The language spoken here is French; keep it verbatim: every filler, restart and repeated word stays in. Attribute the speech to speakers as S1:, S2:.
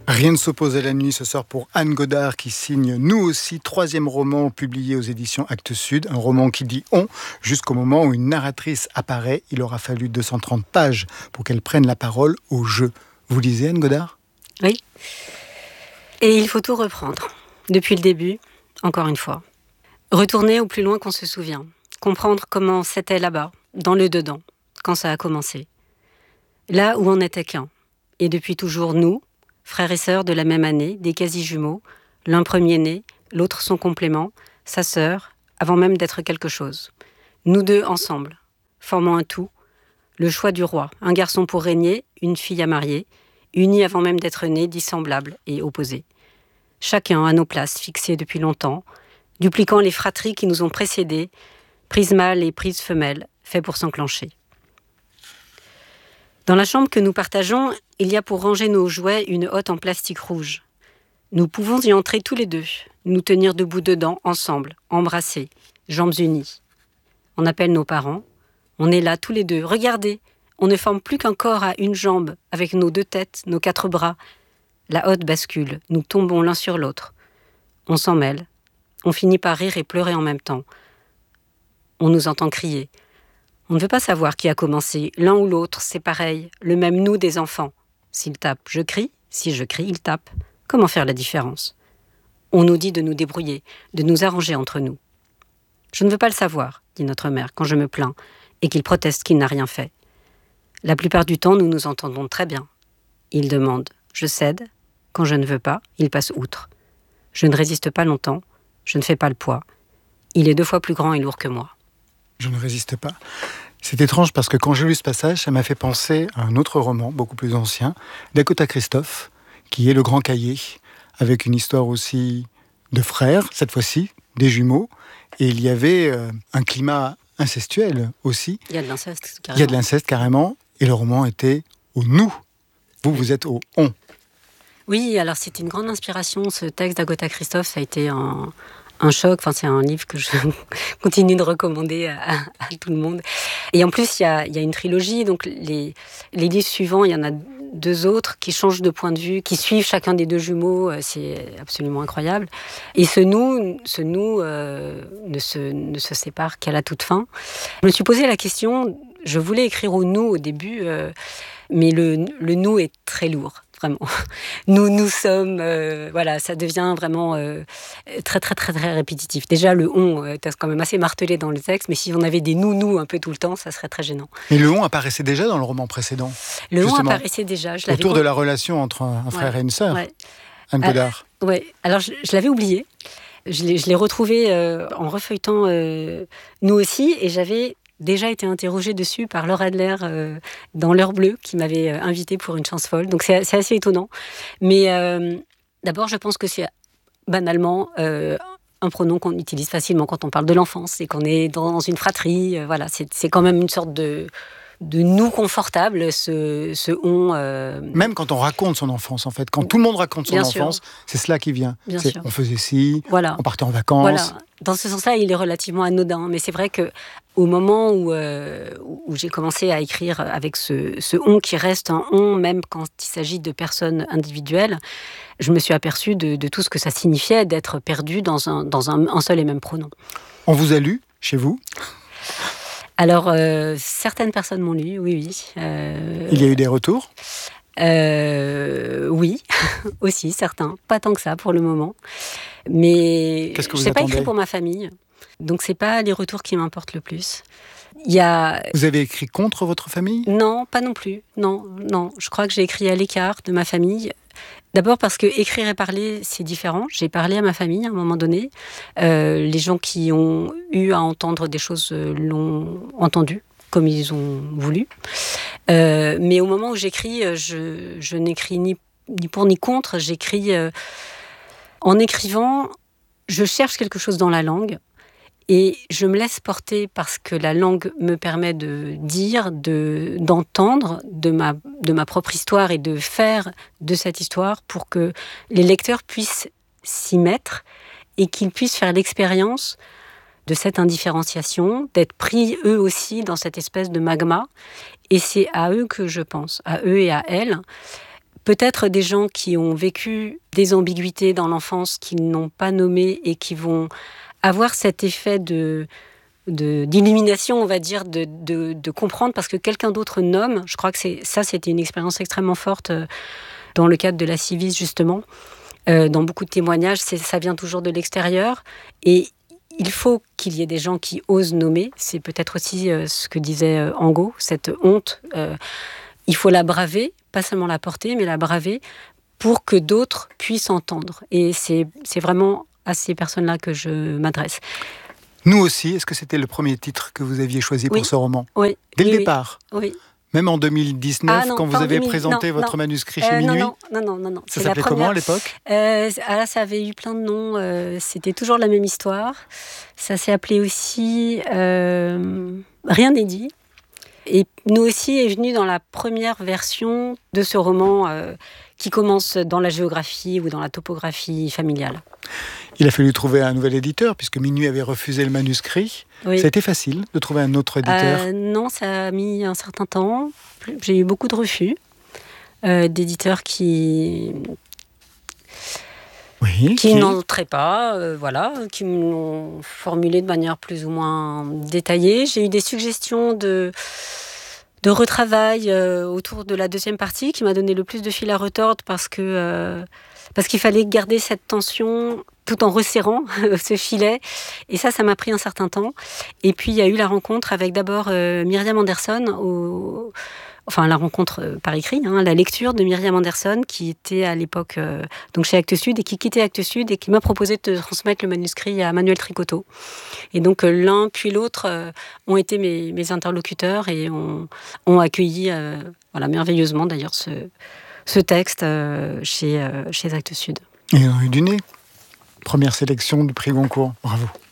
S1: Rien ne s'oppose à la nuit, ce sort pour Anne Godard qui signe Nous aussi, troisième roman publié aux éditions Actes Sud, un roman qui dit on, jusqu'au moment où une narratrice apparaît. Il aura fallu deux cent trente pages pour qu'elle prenne la parole au jeu. Vous lisez, Anne Godard ?
S2: Oui. Et il faut tout reprendre, depuis le début, encore une fois. Retourner au plus loin qu'on se souvient, comprendre comment c'était là-bas, dans le dedans, quand ça a commencé. Là où on n'était qu'un. Et depuis toujours, nous, frères et sœurs de la même année, des quasi-jumeaux, l'un premier-né, l'autre son complément, sa sœur, avant même d'être quelque chose. Nous deux ensemble, formant un tout, le choix du roi, un garçon pour régner, une fille à marier, unis avant même d'être nés, dissemblables et opposés. Chacun à nos places, fixées depuis longtemps, dupliquant les fratries qui nous ont précédés, prise mâle et prise femelle, fait pour s'enclencher. Dans la chambre que nous partageons, il y a pour ranger nos jouets une hotte en plastique rouge. Nous pouvons y entrer tous les deux, nous tenir debout dedans, ensemble, embrassés, jambes unies. On appelle nos parents, on est là tous les deux. Regardez, on ne forme plus qu'un corps à une jambe, avec nos deux têtes, nos quatre bras. La hotte bascule, nous tombons l'un sur l'autre. On s'en mêle, on finit par rire et pleurer en même temps. On nous entend crier. On ne veut pas savoir qui a commencé. L'un ou l'autre, c'est pareil. Le même nous des enfants. S'il tape, je crie. Si je crie, il tape. Comment faire la différence ? On nous dit de nous débrouiller, de nous arranger entre nous. Je ne veux pas le savoir, dit notre mère, quand je me plains, et qu'il proteste qu'il n'a rien fait. La plupart du temps, nous nous entendons très bien. Il demande, je cède. Quand je ne veux pas, il passe outre. Je ne résiste pas longtemps. Je ne fais pas le poids. Il est deux fois plus grand et lourd que moi.
S1: Je ne résiste pas. C'est étrange parce que quand j'ai lu ce passage, ça m'a fait penser à un autre roman, beaucoup plus ancien, d'Agatha Christophe, qui est Le Grand Cahier, avec une histoire aussi de frères, cette fois-ci, des jumeaux. Et il y avait euh, un climat incestuel aussi.
S2: Il y a de l'inceste, carrément.
S1: Il y a de l'inceste, carrément. Et le roman était au nous. Vous, vous êtes au on.
S2: Oui, alors c'était une grande inspiration. Ce texte d'Agatha Christophe, ça a été un... un choc, enfin c'est un livre que je continue de recommander à, à tout le monde. Et en plus, il y a, il y a une trilogie, donc les, les livres suivants, il y en a deux autres qui changent de point de vue, qui suivent chacun des deux jumeaux, c'est absolument incroyable. Et ce nous, ce nous euh, ne, se, ne se sépare qu'à la toute fin. Je me suis posé la question, je voulais écrire au nous au début, euh, mais le, le nous est très lourd. Vraiment. Nous, nous sommes, euh, voilà, ça devient vraiment euh, très, très, très, très répétitif. Déjà, le on est euh, quand même assez martelé dans le texte, mais si on avait des nous, nous un peu tout le temps, ça serait très gênant.
S1: Mais le on apparaissait déjà dans le roman précédent.
S2: Le on apparaissait déjà. Je
S1: autour de la relation entre un, un frère ouais, et une sœur, ouais. Anne Godard.
S2: Euh, oui, alors je, je l'avais oublié. Je l'ai, je l'ai retrouvé euh, en refeuilletant euh, Nous aussi, et j'avais déjà été interrogée dessus par Laure Adler euh, dans L'Heure Bleue, qui m'avait euh, invitée pour Une chance folle. Donc c'est, c'est assez étonnant. Mais euh, d'abord, je pense que c'est banalement euh, un pronom qu'on utilise facilement quand on parle de l'enfance et qu'on est dans une fratrie. Euh, voilà, c'est, c'est quand même une sorte de, de nous confortable, ce, ce on. Euh...
S1: Même quand on raconte son enfance, en fait. Quand tout le monde raconte son
S2: Bien
S1: enfance,
S2: sûr.
S1: C'est cela qui vient.
S2: Bien
S1: c'est,
S2: sûr.
S1: On faisait ci,
S2: voilà.
S1: On partait en vacances.
S2: Voilà. Dans ce sens-là, il est relativement anodin. Mais c'est vrai qu'au moment où, euh, où j'ai commencé à écrire avec ce, ce « on » qui reste un « on », même quand il s'agit de personnes individuelles, je me suis aperçue de, de tout ce que ça signifiait d'être perdu dans un, dans un, un seul et même pronom.
S1: On vous a lu, chez vous ?
S2: Alors, euh, certaines personnes m'ont lu, oui, oui. Euh...
S1: Il y a eu des retours ?
S2: Euh, oui, aussi, certains. Pas tant que ça pour le moment. Mais
S1: Qu'est-ce que vous
S2: je n'ai pas
S1: attendez ?
S2: écrit pour ma famille, donc c'est pas les retours qui m'importent le plus. Il y a...
S1: Vous avez écrit contre votre famille ?
S2: Non, pas non plus. Non, non. Je crois que j'ai écrit à l'écart de ma famille. D'abord parce que écrire et parler, c'est différent. J'ai parlé à ma famille à un moment donné. Euh, les gens qui ont eu à entendre des choses l'ont entendu comme ils ont voulu. Euh, mais au moment où j'écris, je, je n'écris ni, ni pour ni contre. J'écris... Euh, en écrivant, je cherche quelque chose dans la langue et je me laisse porter parce que la langue me permet de dire, de, d'entendre de ma, de ma propre histoire et de faire de cette histoire pour que les lecteurs puissent s'y mettre et qu'ils puissent faire l'expérience de cette indifférenciation, d'être pris eux aussi dans cette espèce de magma. Et c'est à eux que je pense, à eux et à elles. peut-être des gens qui ont vécu des ambiguïtés dans l'enfance, qui n'ont pas nommé et qui vont avoir cet effet de, de, d'illumination, on va dire, de, de, de comprendre parce que quelqu'un d'autre nomme. Je crois que c'est, ça, c'était une expérience extrêmement forte euh, dans le cadre de la Civis, justement. Euh, dans beaucoup de témoignages, c'est, ça vient toujours de l'extérieur. Et il faut qu'il y ait des gens qui osent nommer. C'est peut-être aussi euh, ce que disait euh, Angot, cette honte. Euh, il faut la braver, pas seulement la porter, mais la braver pour que d'autres puissent entendre. Et c'est, c'est vraiment à ces personnes-là que je m'adresse.
S1: Nous aussi, est-ce que c'était le premier titre que vous aviez choisi
S2: oui.
S1: pour ce roman ?
S2: Oui.
S1: Dès
S2: oui,
S1: le départ ?
S2: Oui.
S1: Même en deux mille dix-neuf,
S2: ah non,
S1: quand vous avez
S2: deux mille
S1: présenté
S2: non,
S1: votre
S2: non.
S1: manuscrit
S2: euh,
S1: chez Minuit ?
S2: Non, non, non, non. non.
S1: Ça
S2: c'est
S1: s'appelait
S2: la première...
S1: comment à l'époque ?
S2: euh, ah, Ça avait eu plein de noms. Euh, c'était toujours la même histoire. Ça s'est appelé aussi euh, Rien n'est dit. Et nous aussi est venu dans la première version de ce roman euh, qui commence dans la géographie ou dans la topographie familiale.
S1: Il a fallu trouver un nouvel éditeur puisque Minuit avait refusé le manuscrit.
S2: Oui.
S1: Ça a été facile de trouver un autre éditeur ?
S2: euh, Non, ça a mis un certain temps. J'ai eu beaucoup de refus euh, d'éditeurs qui...
S1: Oui,
S2: qui,
S1: qui
S2: n'entraient pas, euh, voilà, qui me l'ont formulé de manière plus ou moins détaillée. J'ai eu des suggestions de, de retravail euh, autour de la deuxième partie qui m'a donné le plus de fil à retordre parce, que, euh, parce qu'il fallait garder cette tension tout en resserrant ce filet. Et ça, ça m'a pris un certain temps. Et puis, il y a eu la rencontre avec d'abord euh, Myriam Anderson au... Enfin, la rencontre euh, par écrit, hein, la lecture de Myriam Anderson, qui était à l'époque euh, donc chez Actes Sud et qui quittait Actes Sud et qui m'a proposé de transmettre le manuscrit à Manuel Tricoteau. Et donc, euh, l'un puis l'autre euh, ont été mes, mes interlocuteurs et ont, ont accueilli, euh, voilà, merveilleusement d'ailleurs, ce, ce texte euh, chez, euh, chez Actes Sud.
S1: Et ils ont eu du nez. Première sélection du prix Goncourt. Bravo.